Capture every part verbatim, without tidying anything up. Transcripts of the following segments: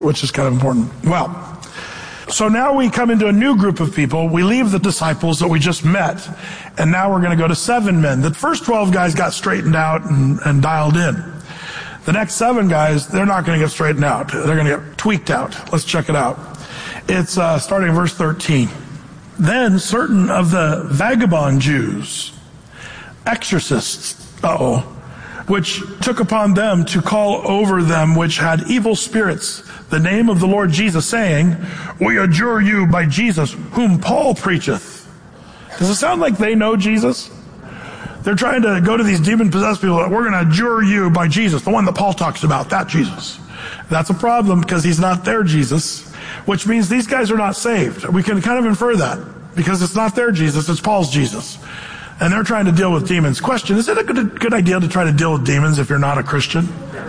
which is kind of important. Well, so now we come into a new group of people. We leave the disciples that we just met, and now we're going to go to seven men. The first twelve guys got straightened out and, and dialed in. The next seven guys, they're not going to get straightened out. They're going to get tweaked out. Let's check it out. It's uh, starting in verse thirteen. Then certain of the vagabond Jews, exorcists, uh-oh, which took upon them to call over them which had evil spirits the name of the Lord Jesus, saying, we adjure you by Jesus, whom Paul preacheth. Does it sound like they know Jesus? They're trying to go to these demon-possessed people. We're going to adjure you by Jesus, the one that Paul talks about, that Jesus. That's a problem because he's not their Jesus, which means these guys are not saved. We can kind of infer that because it's not their Jesus, it's Paul's Jesus. And they're trying to deal with demons. Question, is it a good, good idea to try to deal with demons if you're not a Christian?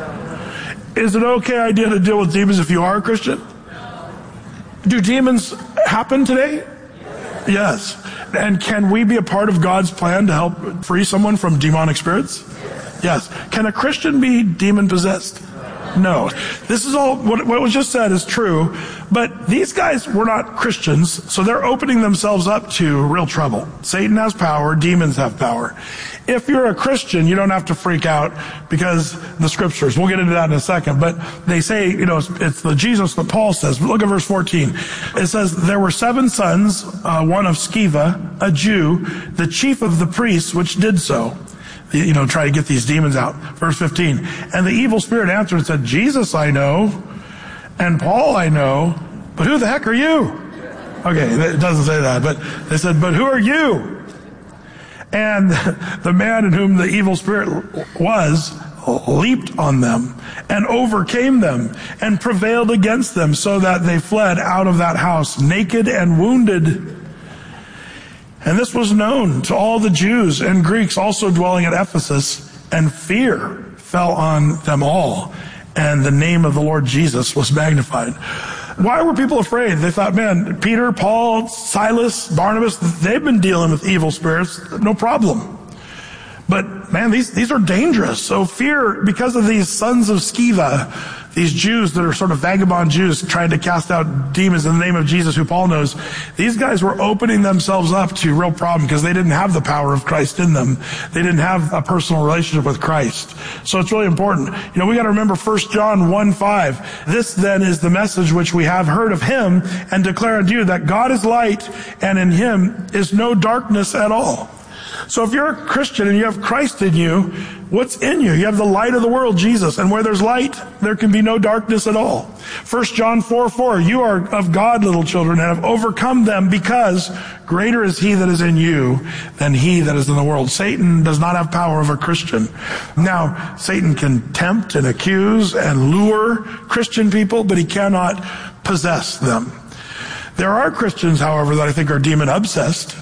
Is it an okay idea to deal with demons if you are a Christian? Do demons happen today? Yes. And can we be a part of God's plan to help free someone from demonic spirits? Yes. Can a Christian be demon-possessed? No. This is all, what, what was just said is true, but these guys were not Christians, so they're opening themselves up to real trouble. Satan has power, demons have power. If you're a Christian, you don't have to freak out because the scriptures, we'll get into that in a second, but they say, you know, it's, it's the Jesus that Paul says. Look at verse fourteen. It says, there were seven sons, uh, one of Sceva, a Jew, the chief of the priests, which did so. You know, try to get these demons out. Verse fifteen. And the evil spirit answered and said, Jesus I know, and Paul I know, but who the heck are you? Okay, it doesn't say that, but they said, but who are you? And the man in whom the evil spirit was leaped on them and overcame them and prevailed against them, so that they fled out of that house naked and wounded. And this was known to all the Jews and Greeks also dwelling at Ephesus, and fear fell on them all, and the name of the Lord Jesus was magnified. Why were people afraid? They thought, man, Peter, Paul, Silas, Barnabas, they've been dealing with evil spirits, no problem. But man, these, these are dangerous. So fear, because of these sons of Sceva, these Jews that are sort of vagabond Jews trying to cast out demons in the name of Jesus, who Paul knows, these guys were opening themselves up to real problem because they didn't have the power of Christ in them. They didn't have a personal relationship with Christ. So it's really important. You know, we got to remember First John one five. This then is the message which we have heard of him and declare unto you, that God is light and in him is no darkness at all. So if you're a Christian and you have Christ in you, what's in you? You have the light of the world, Jesus. And where there's light, there can be no darkness at all. First John four four, you are of God, little children, and have overcome them, because greater is he that is in you than he that is in the world. Satan does not have power over a Christian. Now, Satan can tempt and accuse and lure Christian people, but he cannot possess them. There are Christians, however, that I think are demon-obsessed.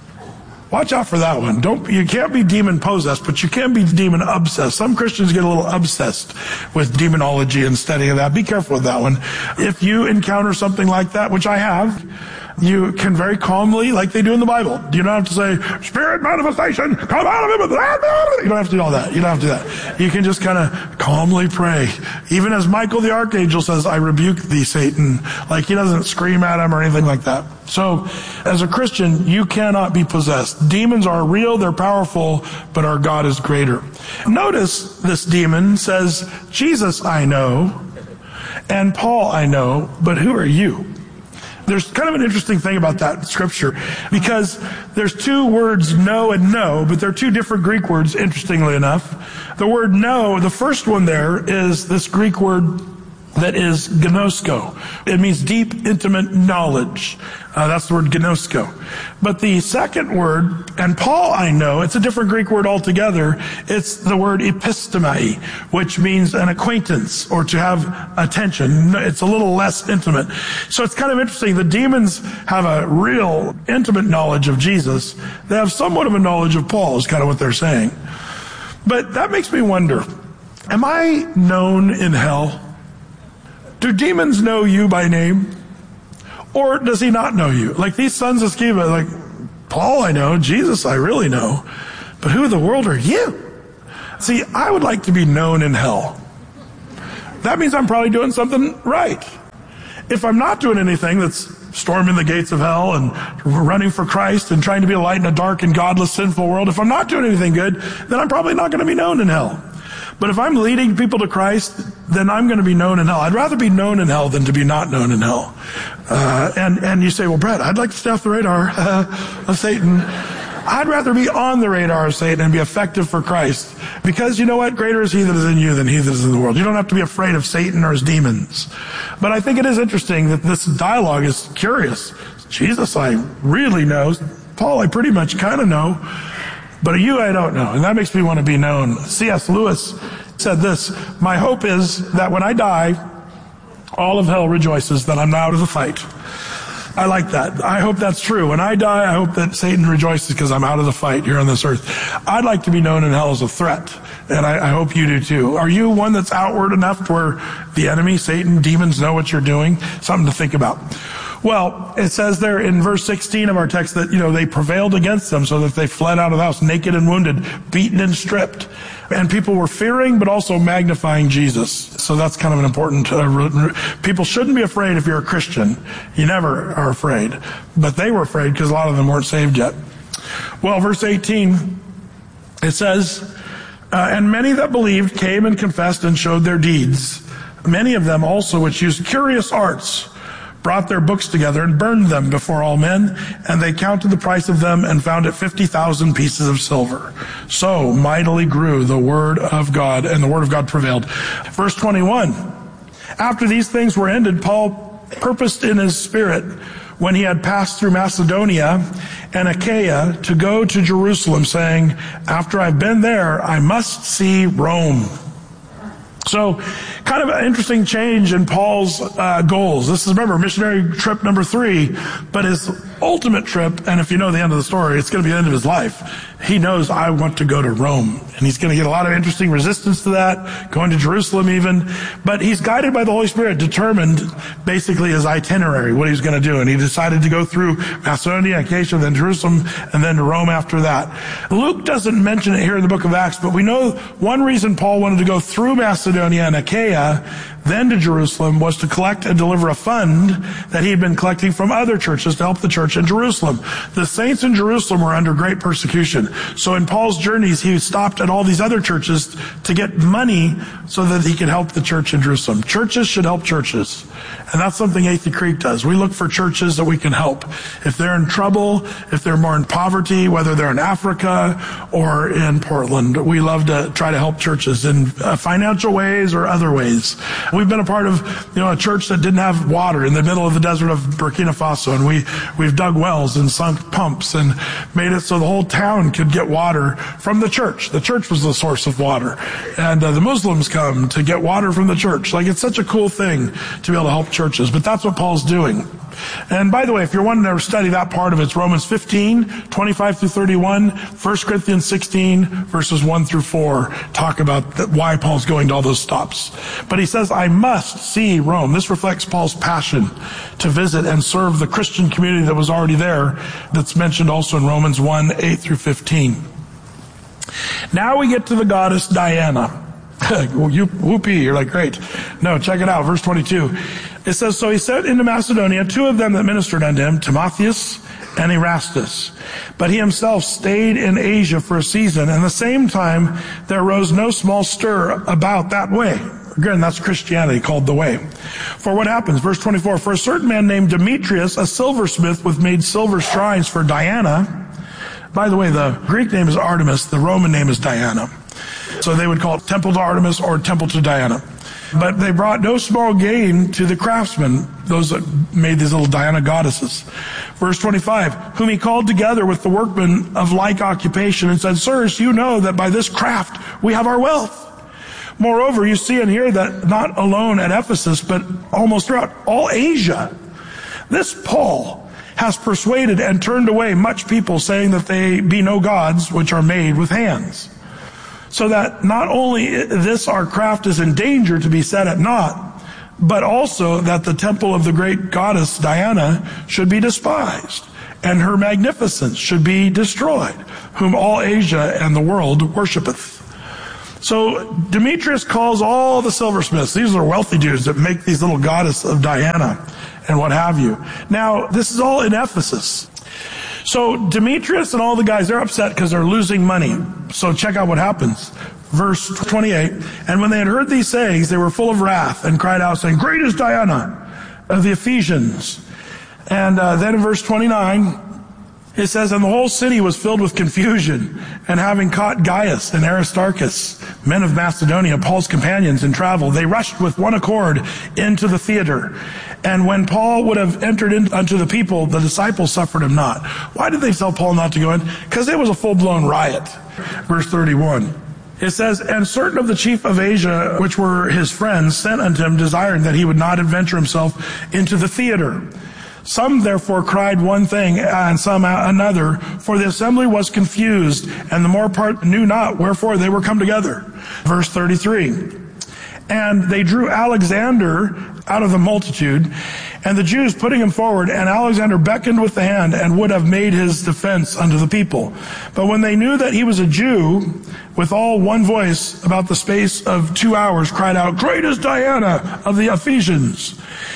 Watch out for that one. Don't, you can't be demon-possessed, but you can be demon-obsessed. Some Christians get a little obsessed with demonology and studying that. Be careful with that one. If you encounter something like that, which I have, you can very calmly, like they do in the Bible. You don't have to say, spirit manifestation, come out of him. You don't have to do all that. You don't have to do that. You can just kind of calmly pray. Even as Michael the archangel says, I rebuke thee, Satan. Like he doesn't scream at him or anything like that. So, as a Christian, you cannot be possessed. Demons are real, they're powerful, but our God is greater. Notice this demon says, Jesus I know, and Paul I know, but who are you? There's kind of an interesting thing about that scripture, because there's two words, know and know, but they're two different Greek words, interestingly enough. The word know, the first one there is this Greek word that is gnosko. It means deep, intimate knowledge. Uh, that's the word gnosko. But the second word, and Paul I know, it's a different Greek word altogether. It's the word epistemai, which means an acquaintance or to have attention. It's a little less intimate. So it's kind of interesting. The demons have a real intimate knowledge of Jesus. They have somewhat of a knowledge of Paul, is kind of what they're saying. But that makes me wonder, am I known in hell? Do demons know you by name? Or does he not know you? Like these sons of Sceva, like, Paul I know, Jesus I really know, but who in the world are you? See, I would like to be known in hell. That means I'm probably doing something right. if I'm not doing anything that's storming the gates of hell and running for Christ and trying to be a light in a dark and godless, sinful world, if I'm not doing anything good, then I'm probably not going to be known in hell. But if I'm leading people to Christ, then I'm going to be known in hell. I'd rather be known in hell than to be not known in hell. Uh, and, and you say, well, Brett, I'd like to stay off the radar uh, of Satan. I'd rather be on the radar of Satan and be effective for Christ. Because you know what? Greater is he that is in you than he that is in the world. You don't have to be afraid of Satan or his demons. But I think it is interesting that this dialogue is curious. Jesus, I really know. Paul, I pretty much kind of know. But you, I don't know. And that makes me want to be known. C S Lewis said this, my hope is that when I die, all of hell rejoices that I'm out of the fight. I like that. I hope that's true. When I die, I hope that Satan rejoices because I'm out of the fight here on this earth. I'd like to be known in hell as a threat. And I, I hope you do too. Are you one that's outward enough to where the enemy, Satan, demons know what you're doing? Something to think about. Well, it says there in verse sixteen of our text that, you know, they prevailed against them so that they fled out of the house naked and wounded, beaten and stripped. And people were fearing, but also magnifying Jesus. So that's kind of an important, uh, people shouldn't be afraid if you're a Christian. You never are afraid. But they were afraid because a lot of them weren't saved yet. Well, verse eighteen, it says, uh, and many that believed came and confessed and showed their deeds. Many of them also which used curious arts brought their books together and burned them before all men, and they counted the price of them and found it fifty thousand pieces of silver. So mightily grew the word of God, and the word of God prevailed. Verse twenty-one, after these things were ended, Paul purposed in his spirit, when he had passed through Macedonia and Achaia, to go to Jerusalem, saying, after I've been there, I must see Rome. So, kind of an interesting change in Paul's uh, goals. This is, remember, missionary trip number three, but his ultimate trip, and if you know the end of the story, it's going to be the end of his life. He knows, I want to go to Rome. And he's going to get a lot of interesting resistance to that, going to Jerusalem even. But he's guided by the Holy Spirit, determined basically his itinerary, what he's going to do. And he decided to go through Macedonia, Achaia, then Jerusalem, and then to Rome after that. Luke doesn't mention it here in the book of Acts, but we know one reason Paul wanted to go through Macedonia and Achaia, then to Jerusalem, was to collect and deliver a fund that he had been collecting from other churches to help the church in Jerusalem. The saints in Jerusalem were under great persecution. So in Paul's journeys, he stopped at all these other churches to get money so that he could help the church in Jerusalem. Churches should help churches. And that's something Athey Creek does. We look for churches that we can help. If they're in trouble, if they're more in poverty, whether they're in Africa or in Portland, we love to try to help churches in uh, financial ways or other ways. We've been a part of, you know, a church that didn't have water in the middle of the desert of Burkina Faso, and we, we've dug wells and sunk pumps and made it so the whole town could get water from the church. The church was the source of water. And uh, the Muslims come to get water from the church. Like, it's such a cool thing to be able to help churches. But that's what Paul's doing. And by the way, if you're wanting to study that part of it, it's Romans fifteen, twenty-five through thirty-one, First Corinthians sixteen, verses one through four, talk about the, why Paul's going to all those stops. But he says, I must see Rome. This reflects Paul's passion to visit and serve the Christian community that was already there, that's mentioned also in Romans one, eight through fifteen. Now we get to the goddess Diana. Well, you, whoopee, you're like, great. No, check it out, verse twenty-two. It says, so he sent into Macedonia two of them that ministered unto him, Timotheus and Erastus. But he himself stayed in Asia for a season, and at the same time there arose no small stir about that way. Again, that's Christianity, called the way. For what happens? Verse twenty-four, for a certain man named Demetrius, a silversmith, with made silver shrines for Diana. By the way, the Greek name is Artemis, the Roman name is Diana. So they would call it Temple to Artemis or Temple to Diana. But they brought no small gain to the craftsmen, those that made these little Diana goddesses. Verse twenty-five, whom he called together with the workmen of like occupation and said, sirs, you know that by this craft we have our wealth. Moreover, you see and hear that not alone at Ephesus, but almost throughout all Asia, this Paul has persuaded and turned away much people, saying that they be no gods which are made with hands. So that not only this our craft is in danger to be set at naught, but also that the temple of the great goddess Diana should be despised, and her magnificence should be destroyed, whom all Asia and the world worshipeth. So Demetrius calls all the silversmiths, these are wealthy dudes that make these little goddess of Diana. and what have you. Now, this is all in Ephesus. So Demetrius and all the guys, they're upset because they're losing money. So check out what happens. Verse twenty-eight, and when they had heard these sayings, they were full of wrath and cried out, saying, "Great is Diana of the Ephesians." And uh, then in verse twenty-nine, it says, and the whole city was filled with confusion, and having caught Gaius and Aristarchus, men of Macedonia, Paul's companions in travel, they rushed with one accord into the theater. And when Paul would have entered in unto the people, the disciples suffered him not. Why did they tell Paul not to go in? Because it was a full-blown riot. Verse thirty-one. It says, and certain of the chief of Asia, which were his friends, sent unto him, desiring that he would not adventure himself into the theater. Some therefore cried one thing, and some another, for the assembly was confused, and the more part knew not wherefore they were come together. Verse thirty-three. And they drew Alexander out of the multitude, and the Jews putting him forward, and Alexander beckoned with the hand, and would have made his defense unto the people. But when they knew that he was a Jew, with all one voice, about the space of two hours, cried out, "Great is Diana of the Ephesians."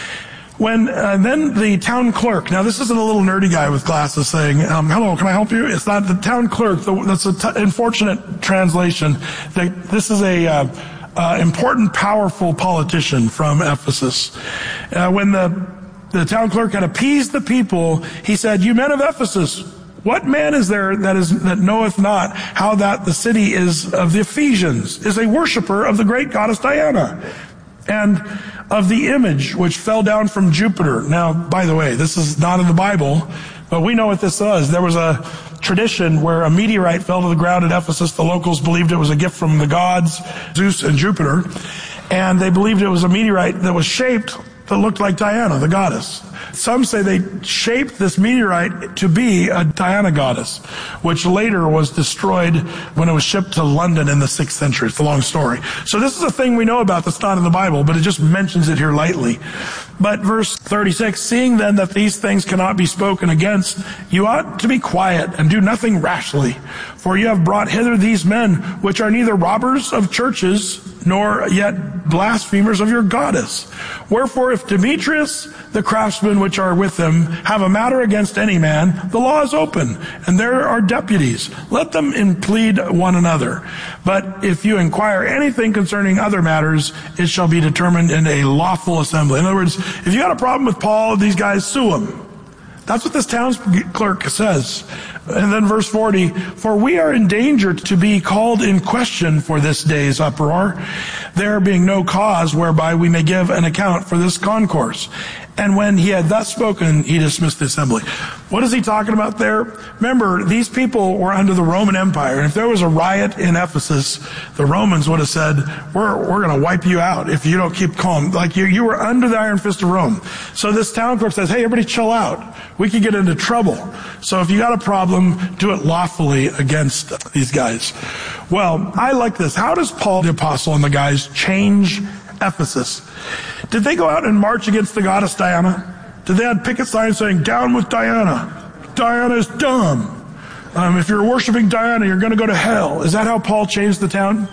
When uh, then the town clerk, now this isn't a little nerdy guy with glasses saying, um, hello, can I help you? It's not the town clerk. The, that's an t- unfortunate translation. That this is a uh, uh, important, powerful politician from Ephesus. Uh, when the, the town clerk had appeased the people, he said, you men of Ephesus, what man is there that is that knoweth not how that the city is of the Ephesians is a worshiper of the great goddess Diana, and of the image which fell down from Jupiter. Now, by the way, this is not in the Bible, but we know what this was. There was a tradition where a meteorite fell to the ground at Ephesus. The locals believed it was a gift from the gods, Zeus and Jupiter, and they believed it was a meteorite that was shaped that looked like Diana, the goddess. Some say they shaped this meteorite to be a Diana goddess, which later was destroyed when it was shipped to London in the sixth century. It's a long story. So this is a thing we know about that's not in the Bible, but it just mentions it here lightly. But verse thirty-six, seeing then that these things cannot be spoken against, you ought to be quiet and do nothing rashly. For you have brought hither these men, which are neither robbers of churches, nor yet blasphemers of your goddess. Wherefore, if Demetrius, the craftsmen which are with them, have a matter against any man, the law is open, and there are deputies. Let them implead one another. But if you inquire anything concerning other matters, it shall be determined in a lawful assembly. In other words, if you got a problem with Paul, these guys, sue him. That's what this town clerk says. And then verse forty, for we are in danger to be called in question for this day's uproar, there being no cause whereby we may give an account for this concourse. And when he had thus spoken, he dismissed the assembly. What is he talking about there? Remember, these people were under the Roman Empire, and if there was a riot in Ephesus, the Romans would have said, we're, we're going to wipe you out if you don't keep calm. Like you, you were under the iron fist of Rome. So this town clerk says, hey, everybody chill out. We could get into trouble. So if you got a problem, do it lawfully against these guys. Well, I like this. How does Paul the apostle and the guys change Ephesus? Did they go out and march against the goddess Diana? Did they have picket signs saying, down with Diana? Diana is dumb. Um, if you're worshiping Diana, you're going to go to hell. Is that how Paul changed the town?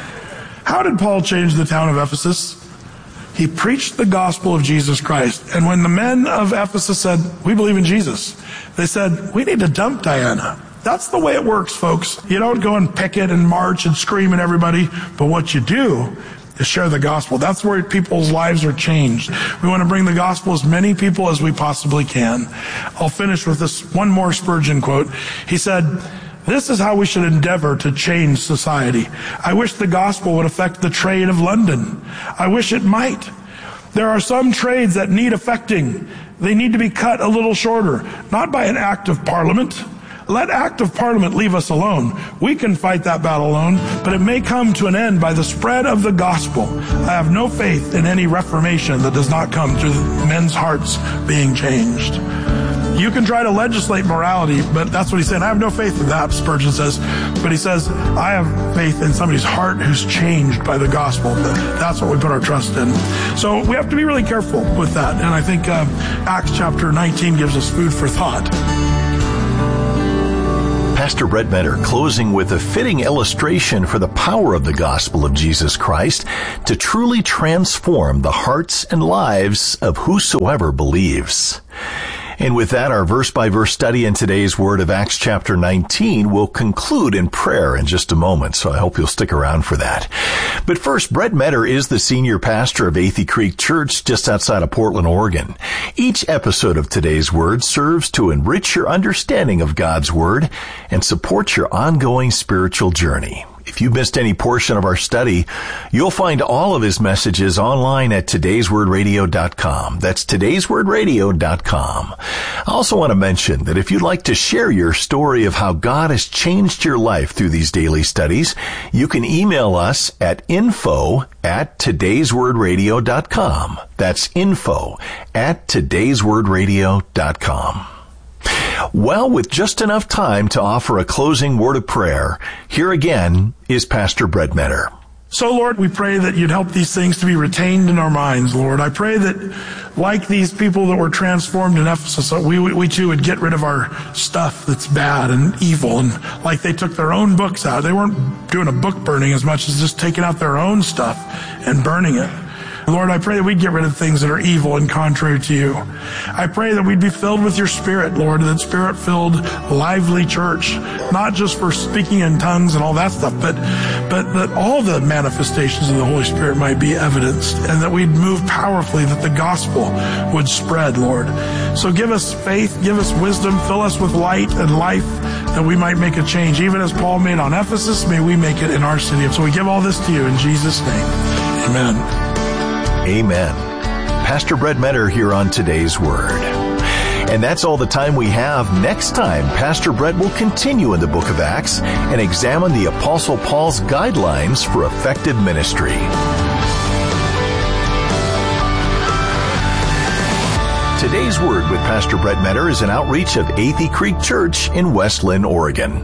How did Paul change the town of Ephesus? He preached the gospel of Jesus Christ. And when the men of Ephesus said, we believe in Jesus, they said, we need to dump Diana. That's the way it works, folks. You don't go and picket and march and scream at everybody, but what you do is share the gospel. That's where people's lives are changed. We want to bring the gospel as many people as we possibly can. I'll finish with this one more Spurgeon quote. He said, this is how we should endeavor to change society. I wish the gospel would affect the trade of London. I wish it might. There are some trades that need affecting. They need to be cut a little shorter, not by an act of parliament. Let act of parliament leave us alone. We can fight that battle alone, but it may come to an end by the spread of the gospel. I have no faith in any reformation that does not come through men's hearts being changed. You can try to legislate morality, but that's what he said. I have no faith in that, Spurgeon says. But he says, I have faith in somebody's heart who's changed by the gospel. That's what we put our trust in. So we have to be really careful with that. And I think uh, Acts chapter nineteen gives us food for thought. Pastor Brett Meador closing with a fitting illustration for the power of the gospel of Jesus Christ to truly transform the hearts and lives of whosoever believes. And with that, our verse-by-verse study in today's Word of Acts chapter nineteen will conclude in prayer in just a moment, so I hope you'll stick around for that. But first, Brett Meador is the senior pastor of Athey Creek Church just outside of Portland, Oregon. Each episode of today's Word serves to enrich your understanding of God's Word and support your ongoing spiritual journey. If you missed any portion of our study, you'll find all of his messages online at todays word radio dot com. That's todays word radio dot com. I also want to mention that if you'd like to share your story of how God has changed your life through these daily studies, you can email us at info at todays word radio dot com. That's info at todays word radio dot com. Well, with just enough time to offer a closing word of prayer, here again is Pastor Brett Meador. So, Lord, we pray that you'd help these things to be retained in our minds, Lord. I pray that, like these people that were transformed in Ephesus, that we, we too would get rid of our stuff that's bad and evil. And like they took their own books out. They weren't doing a book burning as much as just taking out their own stuff and burning it. Lord, I pray that we'd get rid of things that are evil and contrary to you. I pray that we'd be filled with your Spirit, Lord, that Spirit-filled, lively church, not just for speaking in tongues and all that stuff, but but that all the manifestations of the Holy Spirit might be evidenced, and that we'd move powerfully, that the gospel would spread, Lord. So give us faith, give us wisdom, fill us with light and life, that we might make a change. Even as Paul made on Ephesus, may we make it in our city. So we give all this to you in Jesus' name. Amen. Amen. Pastor Brett Meador here on Today's Word. And that's all the time we have. Next time, Pastor Brett will continue in the book of Acts and examine the Apostle Paul's guidelines for effective ministry. Today's Word with Pastor Brett Meador is an outreach of Athey Creek Church in West Linn, Oregon.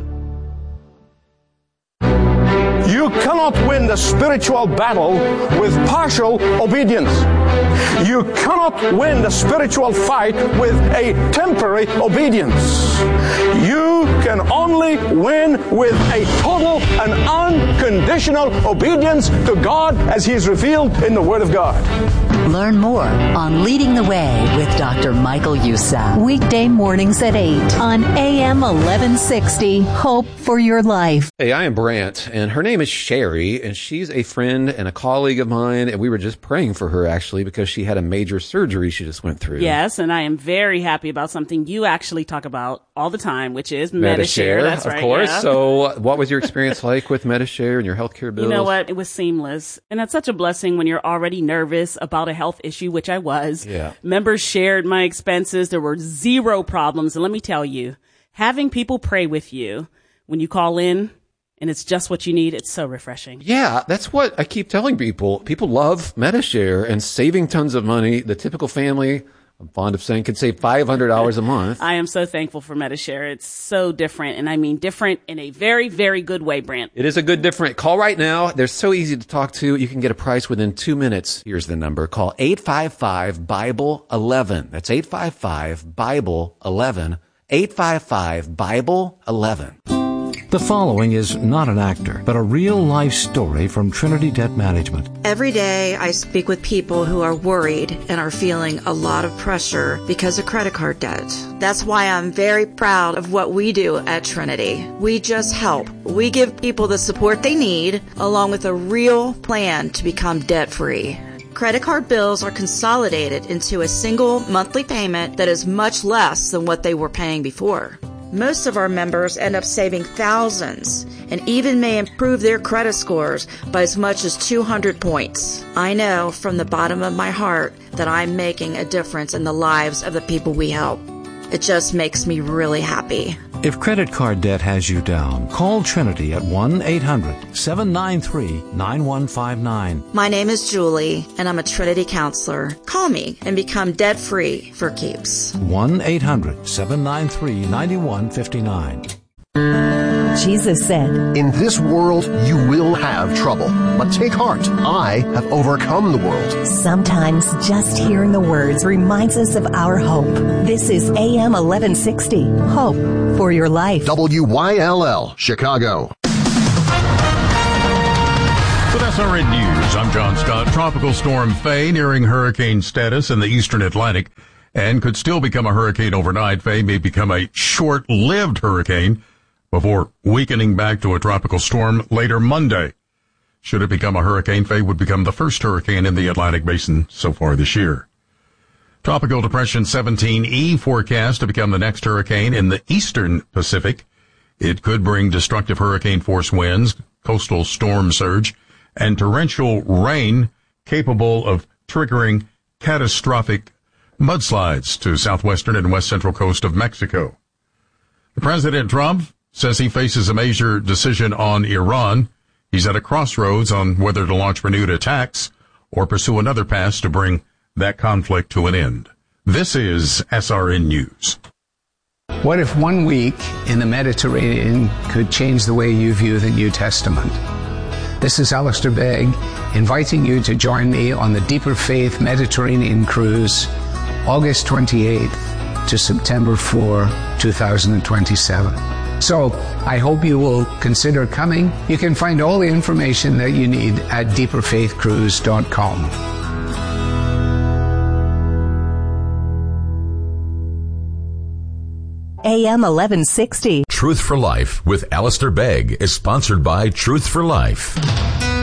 You cannot win the spiritual battle with partial obedience. You cannot win the spiritual fight with a temporary obedience. You can only win with a total and unconditional obedience to God as He is revealed in the Word of God. Learn more on Leading the Way with Doctor Michael Youssef. Weekday mornings at eight on A M eleven sixty. Hope for your life. Hey, I am Brant, and her name is Sherry, and she's a friend and a colleague of mine, and we were just praying for her, actually, because she had a major surgery she just went through. Yes, and I am very happy about something you actually talk about all the time, which is Medi-Share. Medi-Share, That's of right, course. yeah. So what was your experience like with Medi-Share and your healthcare bills? You know what? It was seamless. And that's such a blessing when you're already nervous about a health issue, which I was. Yeah. Members shared my expenses. There were zero problems. And let me tell you, having people pray with you when you call in and it's just what you need, it's so refreshing. Yeah, that's what I keep telling people. People love Medi-Share and saving tons of money. The typical family, I'm fond of saying, can save five hundred dollars a month. I am so thankful for Medi-Share. It's so different. And I mean different in a very, very good way, Brant. It is a good different. Call right now. They're so easy to talk to. You can get a price within two minutes. Here's the number. Call eight five five, Bible eleven. That's eight five five, Bible eleven. eight five five, Bible eleven. The following is not an actor, but a real-life story from Trinity Debt Management. Every day I speak with people who are worried and are feeling a lot of pressure because of credit card debt. That's why I'm very proud of what we do at Trinity. We just help. We give people the support they need, along with a real plan to become debt-free. Credit card bills are consolidated into a single monthly payment that is much less than what they were paying before. Most of our members end up saving thousands and even may improve their credit scores by as much as two hundred points. I know from the bottom of my heart that I'm making a difference in the lives of the people we help. It just makes me really happy. If credit card debt has you down, call Trinity at one eight hundred, seven nine three, nine one five nine. My name is Julie, and I'm a Trinity counselor. Call me and become debt-free for keeps. one eight hundred, seven nine three, nine one five nine. Jesus said, "In this world you will have trouble, but take heart. I have overcome the world." Sometimes just hearing the words reminds us of our hope. This is A M eleven sixty, Hope for Your Life. W Y L L, Chicago. With S R N News, I'm John Scott. Tropical Storm Faye nearing hurricane status in the eastern Atlantic and could still become a hurricane overnight. Faye may become a short-lived hurricane before weakening back to a tropical storm later Monday. Should it become a hurricane, Faye would become the first hurricane in the Atlantic Basin so far this year. Tropical Depression seventeen E forecast to become the next hurricane in the eastern Pacific. It could bring destructive hurricane-force winds, coastal storm surge, and torrential rain capable of triggering catastrophic mudslides to southwestern and west central coast of Mexico. President Trump says he faces a major decision on Iran. He's at a crossroads on whether to launch renewed attacks or pursue another path to bring that conflict to an end. This is S R N News. What if one week in the Mediterranean could change the way you view the New Testament? This is Alistair Begg, inviting you to join me on the Deeper Faith Mediterranean Cruise, August twenty-eighth to September fourth, twenty twenty-seven. So, I hope you will consider coming. You can find all the information that you need at deeper faith cruise dot com. A M eleven sixty. Truth for Life with Alistair Begg is sponsored by Truth for Life.